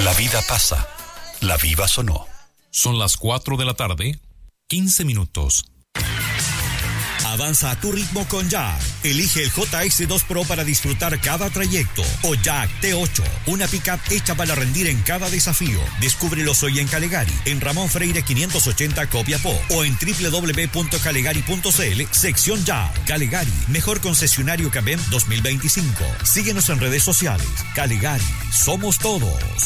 La vida pasa, la vivas o no. Son las 4 de la tarde, 15 minutos. Avanza a tu ritmo con Jack. Elige el JX2 Pro para disfrutar cada trayecto. O Jack T8, una pickup hecha para rendir en cada desafío. Descúbrelos hoy en Calegari, en Ramón Freire 580 Copiapó, o en www.calegari.cl, sección Jack. Calegari, mejor concesionario Cabem 2025. Síguenos en redes sociales. Calegari, somos todos.